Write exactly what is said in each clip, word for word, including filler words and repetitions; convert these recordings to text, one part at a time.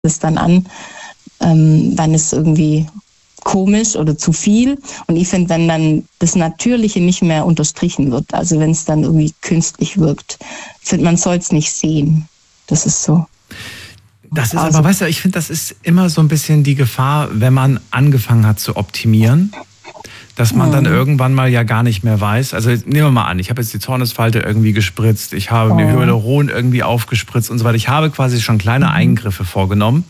das dann an, ähm, wann ist irgendwie komisch oder zu viel. Und ich finde, wenn dann das Natürliche nicht mehr unterstrichen wird, also wenn es dann irgendwie künstlich wirkt, ich finde, man soll es nicht sehen. Das ist so. Das ist also, aber, weißt du, ich finde, das ist immer so ein bisschen die Gefahr, wenn man angefangen hat zu optimieren, dass man dann irgendwann mal ja gar nicht mehr weiß. Also nehmen wir mal an, ich habe jetzt die Zornesfalte irgendwie gespritzt, ich habe mir Hyaluron irgendwie aufgespritzt und so weiter. Ich habe quasi schon kleine mhm. Eingriffe vorgenommen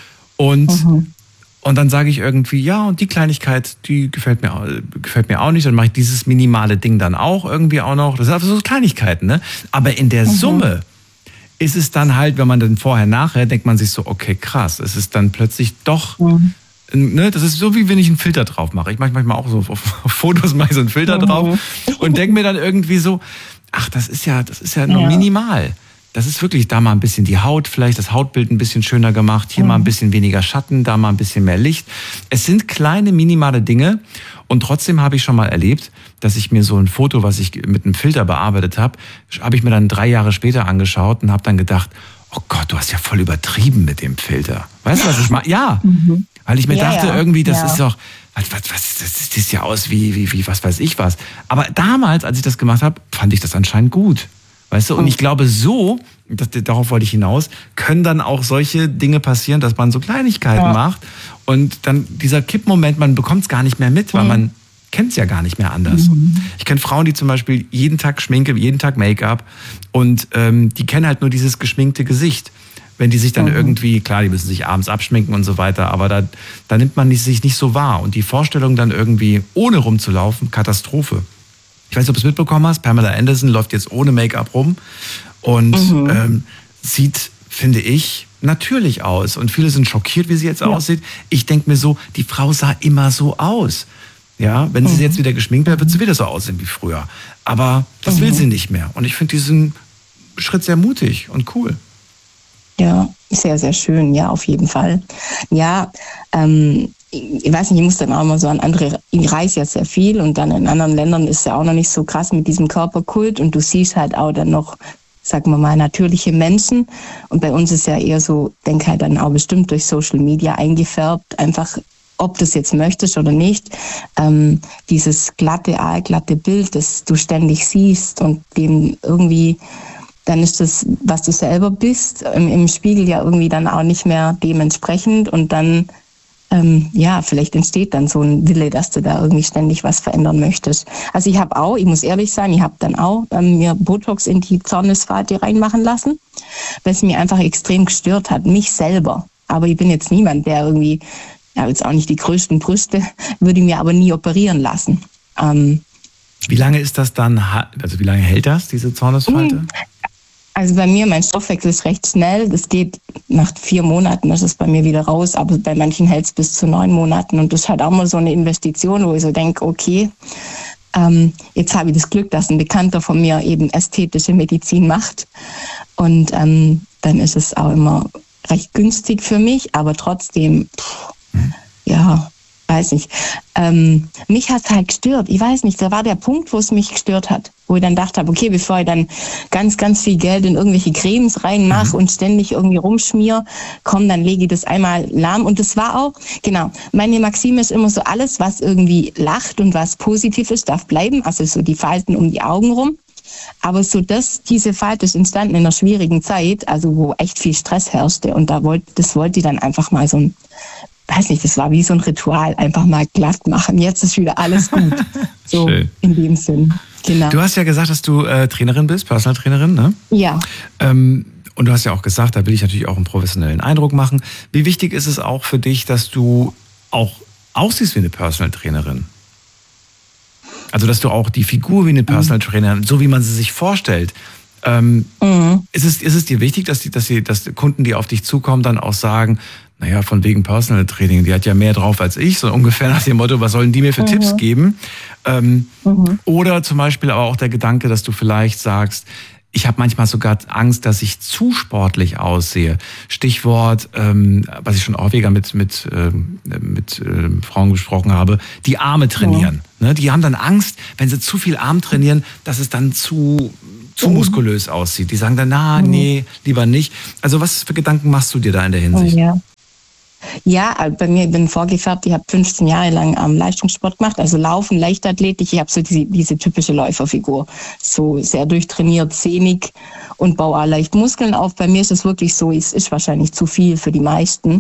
und, mhm. und dann sage ich irgendwie, ja, und die Kleinigkeit, die gefällt mir, gefällt mir auch nicht. Dann mache ich dieses minimale Ding dann auch irgendwie auch noch. Das sind also so Kleinigkeiten, ne? Aber in der mhm. Summe ist es dann halt, wenn man dann vorher, nachher, denkt man sich so, okay, krass, es ist dann plötzlich doch... Mhm. Ne, das ist so, wie wenn ich einen Filter drauf mache. Ich mache manchmal auch so auf, auf Fotos mache ich so einen Filter mhm. drauf und denke mir dann irgendwie so, ach, das ist ja, das ist ja nur ja. minimal. Das ist wirklich da mal ein bisschen die Haut, vielleicht das Hautbild ein bisschen schöner gemacht, hier mhm. mal ein bisschen weniger Schatten, da mal ein bisschen mehr Licht. Es sind kleine, minimale Dinge und trotzdem habe ich schon mal erlebt, dass ich mir so ein Foto, was ich mit einem Filter bearbeitet habe, habe ich mir dann drei Jahre später angeschaut und habe dann gedacht, oh Gott, du hast ja voll übertrieben mit dem Filter. Weißt du, was ich meine? Ja. Mhm. Weil ich mir ja, dachte, ja. irgendwie, das ja. ist doch, was, was, was, das sieht ja aus wie, wie, wie, was weiß ich was. Aber damals, als ich das gemacht habe, fand ich das anscheinend gut. Weißt du, und ich glaube, so, das, darauf wollte ich hinaus, können dann auch solche Dinge passieren, dass man so Kleinigkeiten ja. macht und dann dieser Kippmoment, man bekommt es gar nicht mehr mit, weil mhm. man kennt es ja gar nicht mehr anders. Mhm. Ich kenne Frauen, die zum Beispiel jeden Tag Schminke, jeden Tag Make-up und ähm, die kennen halt nur dieses geschminkte Gesicht. Wenn die sich dann mhm. irgendwie, klar, die müssen sich abends abschminken und so weiter, aber da, da nimmt man sich nicht so wahr. Und die Vorstellung dann irgendwie ohne rumzulaufen, Katastrophe. Ich weiß nicht, ob du es mitbekommen hast, Pamela Anderson läuft jetzt ohne Make-up rum und mhm. ähm, sieht, finde ich, natürlich aus. Und viele sind schockiert, wie sie jetzt ja. aussieht. Ich denke mir so, die Frau sah immer so aus. Ja, wenn sie mhm. jetzt wieder geschminkt wird, wird sie wieder so aussehen wie früher. Aber das mhm. will sie nicht mehr. Und ich finde diesen Schritt sehr mutig und cool. Ja, sehr, sehr schön, ja, auf jeden Fall. Ja, ähm, ich weiß nicht, ich muss dann auch mal so an andere, ich reise ja sehr viel und dann in anderen Ländern ist ja auch noch nicht so krass mit diesem Körperkult und du siehst halt auch dann noch, sagen wir mal, natürliche Menschen und bei uns ist ja eher so, denke halt dann auch bestimmt durch Social Media eingefärbt, einfach ob du es jetzt möchtest oder nicht, ähm, dieses glatte, aalglatte Bild, das du ständig siehst und dem irgendwie... dann ist das, was du selber bist, im, im Spiegel ja irgendwie dann auch nicht mehr dementsprechend und dann, ähm, ja, vielleicht entsteht dann so ein Wille, dass du da irgendwie ständig was verändern möchtest. Also ich habe auch, ich muss ehrlich sein, ich habe dann auch ähm, mir Botox in die Zornesfalte reinmachen lassen, weil es mir einfach extrem gestört hat, mich selber. Aber ich bin jetzt niemand, der irgendwie, ja, jetzt auch nicht die größten Brüste, würde ich mir aber nie operieren lassen. Ähm, wie lange ist das dann, also wie lange hält das, diese Zornesfalte? Also bei mir, mein Stoffwechsel ist recht schnell. Das geht nach vier Monaten, das ist bei mir wieder raus. Aber bei manchen hält es bis zu neun Monaten. Und das ist halt auch mal so eine Investition, wo ich so denke, okay, ähm, jetzt habe ich das Glück, dass ein Bekannter von mir eben ästhetische Medizin macht. Und ähm, dann ist es auch immer recht günstig für mich. Aber trotzdem, pff, ja... weiß nicht. Ähm, mich hat es halt gestört. Ich weiß nicht, da war der Punkt, wo es mich gestört hat. Wo ich dann dachte, okay, bevor ich dann ganz, ganz viel Geld in irgendwelche Cremes reinmache mhm. und ständig irgendwie rumschmier, komm, dann lege ich das einmal lahm. Und das war auch, genau, meine Maxime ist immer so, alles, was irgendwie lacht und was positiv ist, darf bleiben. Also so die Falten um die Augen rum. Aber so das, diese Falte ist entstanden in einer schwierigen Zeit, also wo echt viel Stress herrschte. Und da wollte, das wollte ich dann einfach mal so ein, weiß nicht, das war wie so ein Ritual, einfach mal glatt machen. Jetzt ist wieder alles gut. So schön. In dem Sinn. Genau. Du hast ja gesagt, dass du äh, Trainerin bist, Personal Trainerin, ne? Ja. Ähm, und du hast ja auch gesagt, da will ich natürlich auch einen professionellen Eindruck machen. Wie wichtig ist es auch für dich, dass du auch aussiehst wie eine Personal Trainerin? Also, dass du auch die Figur wie eine Personal Trainerin, so wie man sie sich vorstellt, ähm, mhm. ist es, ist es dir wichtig, dass die, dass die, dass die Kunden, die auf dich zukommen, dann auch sagen, naja, von wegen Personal Training, die hat ja mehr drauf als ich, so ungefähr nach dem Motto, was sollen die mir für mhm. Tipps geben? Ähm, mhm. Oder zum Beispiel aber auch der Gedanke, dass du vielleicht sagst, ich habe manchmal sogar Angst, dass ich zu sportlich aussehe. Stichwort, ähm, was ich schon häufiger mit, mit, ähm, mit ähm, Frauen gesprochen habe, die Arme trainieren. Mhm. Ne, die haben dann Angst, wenn sie zu viel Arm trainieren, dass es dann zu zu muskulös aussieht. Die sagen dann, na, nee, lieber nicht. Also was für Gedanken machst du dir da in der Hinsicht? Ja. Ja, bei mir, ich bin vorgefärbt, ich habe fünfzehn Jahre lang ähm, Leistungssport gemacht, also Laufen, Leichtathletik. Ich habe so diese, diese typische Läuferfigur, so sehr durchtrainiert, sehnig und baue auch leicht Muskeln auf. Bei mir ist es wirklich so, es ist wahrscheinlich zu viel für die meisten.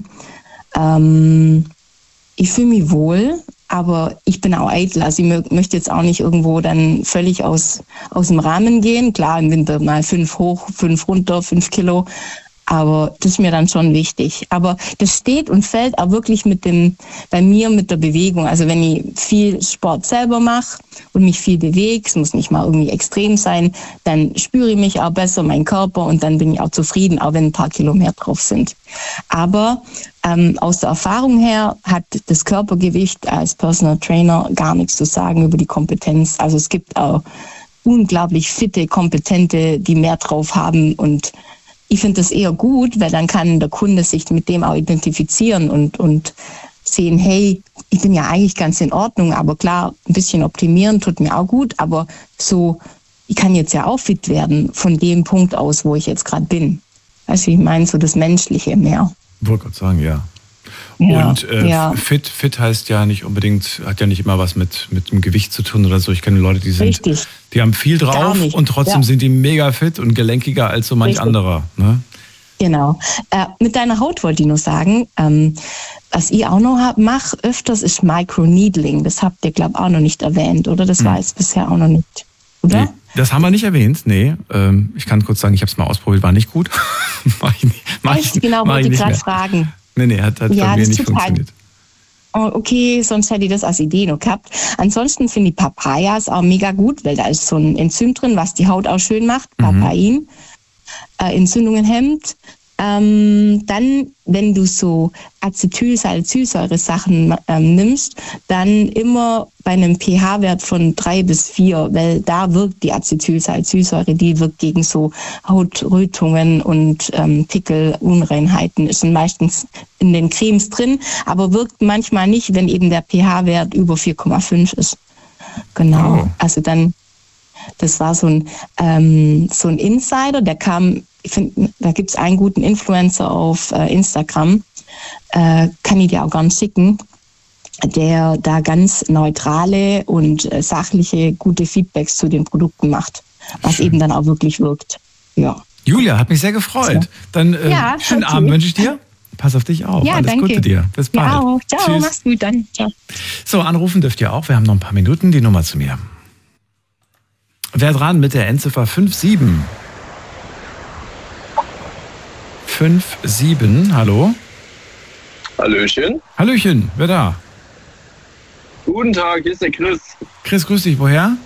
Ähm, ich fühle mich wohl, aber ich bin auch eitel. Also ich möchte jetzt auch nicht irgendwo dann völlig aus, aus dem Rahmen gehen. Klar, im Winter mal fünf hoch, fünf runter, fünf Kilo. Aber das ist mir dann schon wichtig. Aber das steht und fällt auch wirklich mit dem, bei mir mit der Bewegung. Also wenn ich viel Sport selber mache und mich viel bewege, es muss nicht mal irgendwie extrem sein, dann spüre ich mich auch besser, meinen Körper, und dann bin ich auch zufrieden, auch wenn ein paar Kilo mehr drauf sind. Aber ähm, aus der Erfahrung her hat das Körpergewicht als Personal Trainer gar nichts zu sagen über die Kompetenz. Also es gibt auch unglaublich fitte, kompetente, die mehr drauf haben, und ich finde das eher gut, weil dann kann der Kunde sich mit dem auch identifizieren und, und sehen, hey, ich bin ja eigentlich ganz in Ordnung, aber klar, ein bisschen optimieren tut mir auch gut, aber so, ich kann jetzt ja auch fit werden von dem Punkt aus, wo ich jetzt gerade bin. Also ich meine so das Menschliche mehr. Ich wollte gerade sagen, ja. Ja, und äh, ja. fit, fit heißt ja nicht unbedingt, hat ja nicht immer was mit, mit dem Gewicht zu tun oder so. Ich kenne Leute, die sind, Richtig. die haben viel drauf und trotzdem ja. sind die mega fit und gelenkiger als so manch Richtig. anderer. Ne? Genau. Äh, mit deiner Haut wollte ich nur sagen, ähm, was ich auch noch mache öfters, ist Microneedling. Das habt ihr, glaube ich, auch noch nicht erwähnt, oder? Das hm. war jetzt bisher auch noch nicht, oder? Nee, das haben wir nicht erwähnt, nee. Ähm, ich kann kurz sagen, ich habe es mal ausprobiert, war nicht gut. mach ich nicht, mach Echt? Ich, Genau, mach wollte ich ich gerade mehr. fragen. Nee, nee, hat, hat ja, bei mir nicht funktioniert. Halt, okay, sonst hätte ich das als Idee noch gehabt. Ansonsten finde ich Papayas auch mega gut, weil da ist so ein Enzym drin, was die Haut auch schön macht. Papain, mhm. äh, Entzündungen hemmt. Ähm, dann, wenn du so Acetylsalicylsäure-Sachen ähm, nimmst, dann immer bei einem pH-Wert von drei bis vier, weil da wirkt die Acetylsalicylsäure, die wirkt gegen so Hautrötungen und ähm, Pickel, Unreinheiten, ist meistens in den Cremes drin, aber wirkt manchmal nicht, wenn eben der pH-Wert über vier Komma fünf ist. Genau, oh. also dann, das war so ein, ähm, so ein Insider, der kam, ich finde, da gibt es einen guten Influencer auf äh, Instagram, äh, kann ich dir auch ganz schicken, der da ganz neutrale und äh, sachliche, gute Feedbacks zu den Produkten macht, was Schön. eben dann auch wirklich wirkt. Ja. Julia, hat mich sehr gefreut. So. Dann äh, ja, schönen okay. Abend wünsche ich dir. Pass auf dich auf. Ja, Alles danke. Gute dir. Bis bald. Ja, auch. Ciao, Tschüss. Mach's gut dann. Ciao. So, anrufen dürft ihr auch. Wir haben noch ein paar Minuten. Die Nummer zu mir. Wer dran mit der Endziffer fünf sieben? fünf sieben, hallo? Hallöchen. Hallöchen, wer da? Guten Tag, hier ist der Chris. Chris, grüß dich, woher?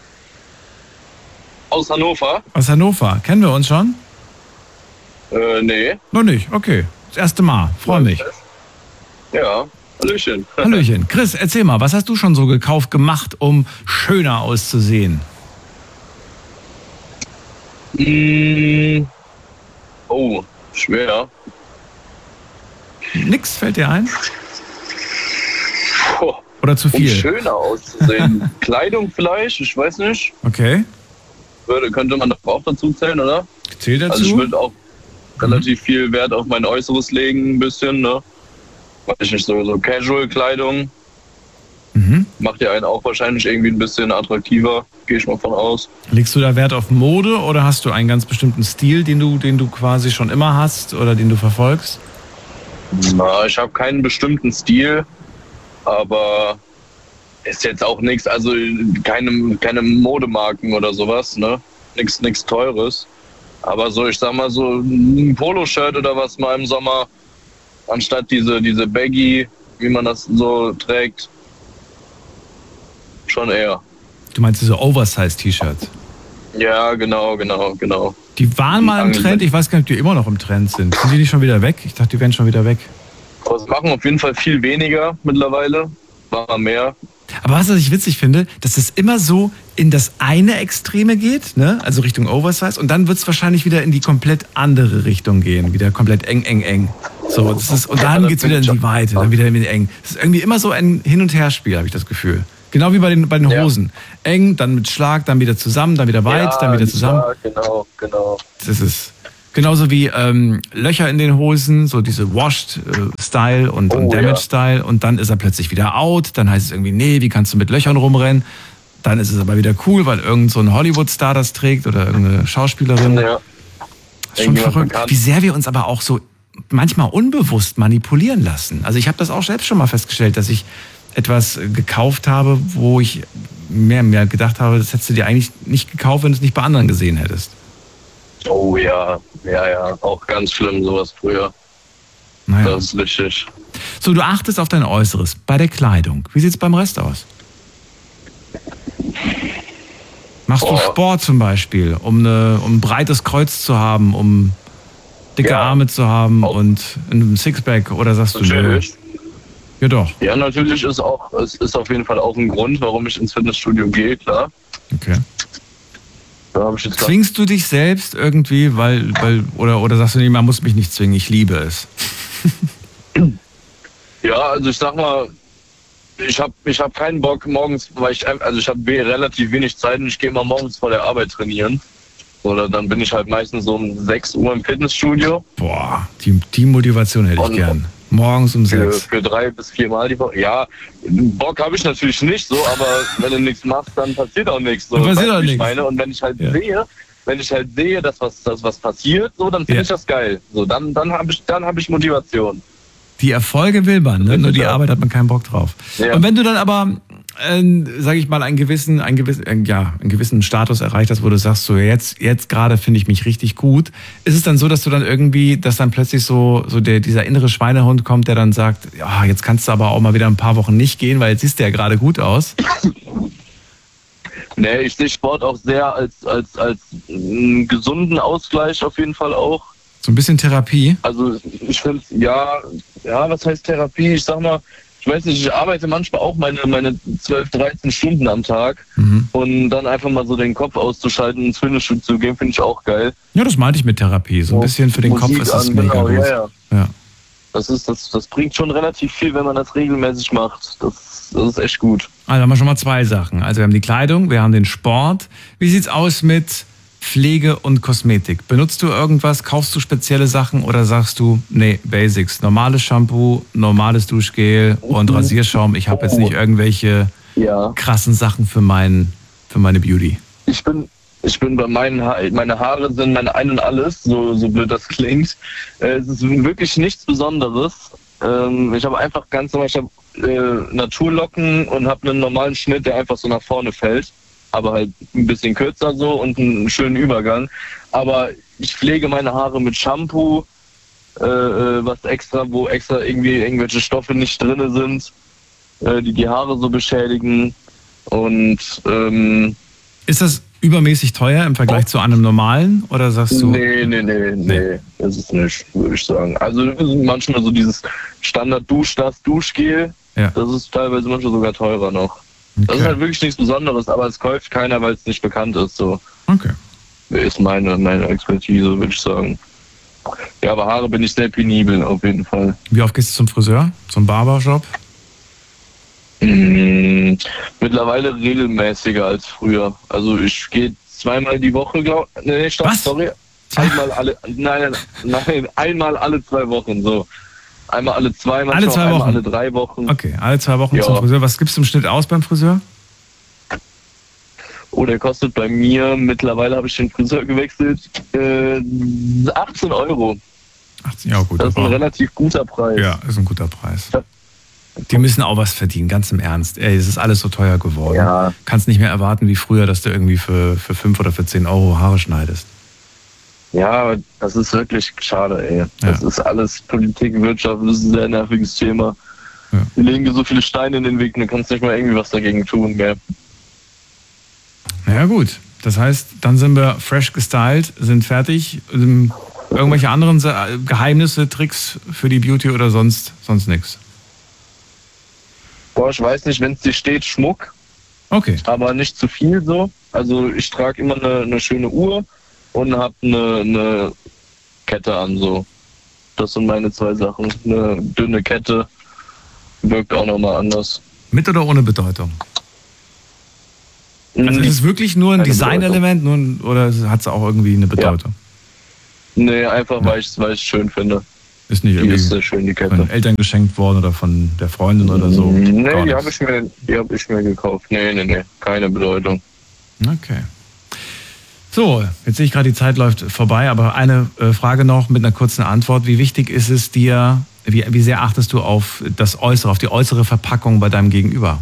Aus Hannover. Aus Hannover, kennen wir uns schon? Äh, nee. Noch nicht, okay. Das erste Mal, freue mich. Ja, Hallöchen. Hallöchen. Chris, erzähl mal, was hast du schon so gekauft, gemacht, um schöner auszusehen? Mm, oh, schwer. Nix fällt dir ein? Oh, oder zu viel? Um schöner auszusehen. Kleidung vielleicht, ich weiß nicht. Okay. Würde, könnte man doch auch dazu zählen, oder? Zählt dazu? Also ich würde auch mhm. relativ viel Wert auf mein Äußeres legen, ein bisschen, ne? Weiß ich nicht, so, so Casual-Kleidung. Mhm. Macht ja einen auch wahrscheinlich irgendwie ein bisschen attraktiver, gehe ich mal von aus. Legst du da Wert auf Mode oder hast du einen ganz bestimmten Stil, den du, den du quasi schon immer hast oder den du verfolgst? Na, ich habe keinen bestimmten Stil, aber ist jetzt auch nichts, also keine, keine Modemarken oder sowas, ne? Nichts nichts Teures. Aber so, ich sag mal so ein Poloshirt oder was mal im Sommer, anstatt diese, diese Baggy, wie man das so trägt, schon eher. Du meinst diese Oversize-T-Shirts? Ja, genau, genau, genau. Die waren mal im Trend, ich weiß gar nicht, ob die immer noch im Trend sind. Sind die nicht schon wieder weg? Ich dachte, die wären schon wieder weg. Aber es machen auf jeden Fall viel weniger mittlerweile, war mehr. Aber was ich witzig finde, dass es immer so in das eine Extreme geht, ne? Also Richtung Oversize, und dann wird es wahrscheinlich wieder in die komplett andere Richtung gehen, wieder komplett eng, eng, eng. So, das ist, und dann ja, geht es wieder in die Weite, dann wieder in die eng. Es ist irgendwie immer so ein Hin- und Herspiel, habe ich das Gefühl. Genau wie bei den, bei den Ja. Hosen. Eng, dann mit Schlag, dann wieder zusammen, dann wieder weit, ja, dann wieder zusammen. Ja, genau, genau. Das ist genauso wie ähm, Löcher in den Hosen, so diese Washed-Style und, Oh, und Damaged-Style. Und dann ist er plötzlich wieder out. Dann heißt es irgendwie, nee, wie kannst du mit Löchern rumrennen? Dann ist es aber wieder cool, weil irgend so ein Hollywood-Star das trägt oder irgendeine Schauspielerin. Ja. Das ist schon Irgendjemand verrückt, bekannt. wie sehr wir uns aber auch so manchmal unbewusst manipulieren lassen. Also ich habe das auch selbst schon mal festgestellt, dass ich etwas gekauft habe, wo ich mehr und mehr gedacht habe, das hättest du dir eigentlich nicht gekauft, wenn du es nicht bei anderen gesehen hättest. Oh ja, ja, ja. Auch ganz schlimm, sowas früher. Naja. Das ist richtig. So, du achtest auf dein Äußeres bei der Kleidung. Wie sieht's beim Rest aus? Machst du Boah. Sport zum Beispiel, um, eine, um ein breites Kreuz zu haben, um dicke Ja. Arme zu haben Auch. und ein Sixpack? Oder sagst du, nö? Natürlich. Ja doch. Ja, natürlich ist auch, es ist auf jeden Fall auch ein Grund, warum ich ins Fitnessstudio gehe, klar. Okay. Da habe ich jetzt grad- Zwingst du dich selbst irgendwie, weil, weil oder, oder sagst du, nee, man muss mich nicht zwingen, ich liebe es? Ja, also ich sag mal, ich habe ich hab keinen Bock morgens, weil ich ein- also ich habe relativ wenig Zeit und ich gehe mal morgens vor der Arbeit trainieren. Oder dann bin ich halt meistens so um sechs Uhr im Fitnessstudio Boah, die, die Motivation hätte ich Und- gern. Morgens um für, sechs. für drei bis vier Mal die Woche. Ja, Bock habe ich natürlich nicht so, aber wenn du nichts machst, dann passiert auch nichts. So, Dann passiert weißt du, auch wie ich nichts. meine? Und wenn ich halt Ja. sehe, wenn ich halt sehe, dass was, dass was passiert, so, dann finde Ja. ich das geil. So, dann, dann habe ich, dann habe ich Motivation. Die Erfolge will man, ne? Richtig, Nur die ja. Arbeit hat man keinen Bock drauf. Ja. Und wenn du dann aber, äh, sage ich mal, einen gewissen, einen gewissen, äh, ja, einen gewissen Status erreicht hast, wo du sagst, so jetzt, jetzt gerade finde ich mich richtig gut, ist es dann so, dass du dann irgendwie, dass dann plötzlich so, so der, dieser innere Schweinehund kommt, der dann sagt, ja, jetzt kannst du aber auch mal wieder ein paar Wochen nicht gehen, weil jetzt siehst du ja gerade gut aus. Nee, ich sehe Sport auch sehr als, als, als einen gesunden Ausgleich auf jeden Fall auch. So ein bisschen Therapie. Also ich finde, ja, ja, was heißt Therapie? Ich sag mal, ich weiß nicht, ich arbeite manchmal auch meine, meine zwölf, dreizehn Stunden am Tag Mhm. und dann einfach mal so den Kopf auszuschalten und ins Fitnessstudio zu gehen, finde ich auch geil. Ja, das meinte ich mit Therapie. So ein bisschen für den Musik Kopf ist das an, mega genau, gut. ja, ja. Ja. Das ist, das, das bringt schon relativ viel, wenn man das regelmäßig macht. Das, das ist echt gut. Also haben wir schon mal zwei Sachen. Also wir haben die Kleidung, wir haben den Sport. Wie sieht's aus mit Pflege und Kosmetik? Benutzt du irgendwas? Kaufst du spezielle Sachen oder sagst du, nee, Basics, normales Shampoo, normales Duschgel und Rasierschaum. Ich habe jetzt nicht irgendwelche Ja. krassen Sachen für, mein, für meine Beauty. Ich bin, ich bin bei meinen Haaren, meine Haare sind mein Ein und Alles, so, so blöd das klingt. Äh, es ist wirklich nichts Besonderes. Ähm, ich habe einfach ganz normal, ich habe äh, Naturlocken und habe einen normalen Schnitt, der einfach so nach vorne fällt. Aber halt ein bisschen kürzer so und einen schönen Übergang. Aber ich pflege meine Haare mit Shampoo, äh, äh, was extra, wo extra irgendwie irgendwelche Stoffe nicht drin sind, äh, die die Haare so beschädigen. Und ähm, Ist das übermäßig teuer im Vergleich zu einem normalen oder sagst du? Nee, nee, nee, nee, das ist nicht, würde ich sagen. Also manchmal so dieses Standard-Dusch, das Duschgel, Ja. das ist teilweise manchmal sogar teurer noch. Das Okay. ist halt wirklich nichts Besonderes, aber es kauft keiner, weil es nicht bekannt ist. So Okay. ist meine, meine Expertise, würde ich sagen. Ja, aber Haare bin ich sehr penibel auf jeden Fall. Wie oft gehst du zum Friseur? Zum Barbershop? Mm, mittlerweile regelmäßiger als früher. Also ich gehe zweimal die Woche, glaube ich. Nee, stopp, Was? sorry. Einmal alle, nein, nein, nein, einmal alle zwei Wochen, so. Einmal alle zwei, manchmal Alle zwei auch einmal Wochen? alle drei Wochen. Okay, alle zwei Wochen Ja. zum Friseur. Was gibst du im Schnitt aus beim Friseur? Oh, der kostet bei mir, mittlerweile habe ich den Friseur gewechselt, äh, achtzehn Euro. achtzehn, ja gut. Das ist ein aber- relativ guter Preis. Ja, ist ein guter Preis. Ja. Die müssen auch was verdienen, ganz im Ernst. Ey, es ist alles so teuer geworden. Ja. Kannst nicht mehr erwarten wie früher, dass du irgendwie für, für fünf oder für zehn Euro Haare schneidest. Ja, das ist wirklich schade, ey. Das Ja. ist alles Politik, Wirtschaft, das ist ein sehr nerviges Thema. Ja. Die legen dir so viele Steine in den Weg und du kannst nicht mal irgendwie was dagegen tun, gell? Naja gut, das heißt, dann sind wir fresh gestylt, sind fertig. Ähm, Irgendwelche anderen Sa- Geheimnisse, Tricks für die Beauty oder sonst, sonst nichts? Boah, ich weiß nicht, wenn es dir steht, Schmuck, Okay, aber nicht zu viel so. Also ich trage immer eine, eine schöne Uhr und habe eine, eine Kette an, so. Das sind meine zwei Sachen. Eine dünne Kette wirkt auch nochmal anders. mit oder ohne Bedeutung? Also ist es wirklich nur ein Designelement nun, oder hat es auch irgendwie eine Bedeutung? Ja. Nee, einfach ja. weil ich es weil schön finde. Ist nicht die irgendwie ist sehr schön, die Kette. Von Eltern geschenkt worden oder von der Freundin oder so? Nee, die habe ich, mir, hab ich mir gekauft. Nee, nee, nee, keine Bedeutung. Okay. So, jetzt sehe ich gerade, die Zeit läuft vorbei, aber eine äh, Frage noch mit einer kurzen Antwort. Wie wichtig ist es dir, wie, wie sehr achtest du auf das Äußere, auf die äußere Verpackung bei deinem Gegenüber?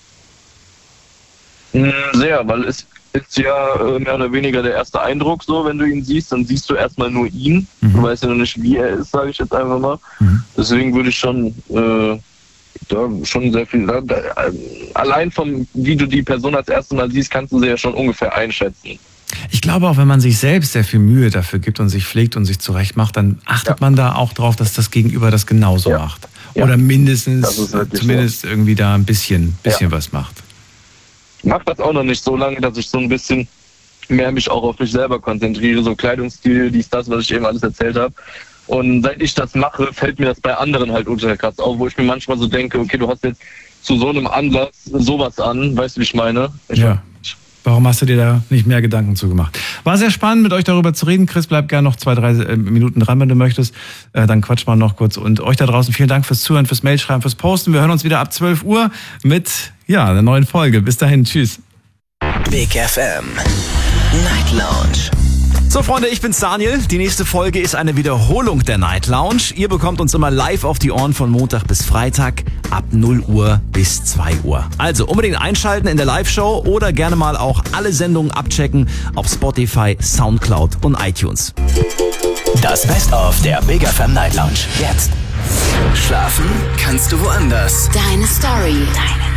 Sehr, weil es ist ja äh, mehr oder weniger der erste Eindruck so, wenn du ihn siehst, dann siehst du erstmal nur ihn. Mhm. Du weißt ja noch nicht, wie er ist, sage ich jetzt einfach mal. Mhm. Deswegen würde ich schon, äh, da schon sehr viel, da, allein vom, wie du die Person als erstes Mal siehst, kannst du sie ja schon ungefähr einschätzen. Ich glaube auch, wenn man sich selbst sehr viel Mühe dafür gibt und sich pflegt und sich zurecht macht, dann achtet ja. man da auch drauf, dass das Gegenüber das genauso ja. macht. Oder ja. mindestens, zumindest so. irgendwie da ein bisschen, bisschen ja. was macht. Ich mache das auch noch nicht so lange, dass ich so ein bisschen mehr mich auch auf mich selber konzentriere, so Kleidungsstil, dies, das, was ich eben alles erzählt habe. Und seit ich das mache, fällt mir das bei anderen halt ultra krass auf, wo ich mir manchmal so denke, okay, du hast jetzt zu so einem Anlass sowas an, weißt du, wie ich meine? Ich ja. Warum hast du dir da nicht mehr Gedanken zu gemacht? War sehr spannend, mit euch darüber zu reden. Chris, bleib gerne noch zwei, drei Minuten dran, wenn du möchtest. Äh, dann quatsch mal noch kurz. Und euch da draußen vielen Dank fürs Zuhören, fürs Mailschreiben, fürs Posten. Wir hören uns wieder ab zwölf Uhr mit ja, einer neuen Folge. Bis dahin, tschüss. Big F M Night Lounge. So Freunde, ich bin's Daniel. Die nächste Folge ist eine Wiederholung der Night Lounge. Ihr bekommt uns immer live auf die Ohren von Montag bis Freitag ab null Uhr bis zwei Uhr. Also unbedingt einschalten in der Live-Show oder gerne mal auch alle Sendungen abchecken auf Spotify, Soundcloud und iTunes. Das Best-of der Big F M Night Lounge. Jetzt. Schlafen kannst du woanders. Deine Story. Deine